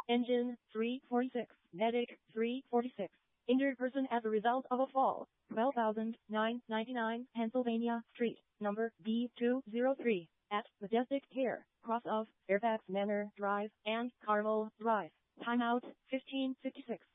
Engine 346, medic 346. Injured person as a result of a fall. 12,999 Pennsylvania Street, number B203, at Majestic Care, cross of Fairfax Manor Drive and Carmel Drive. Timeout 1556.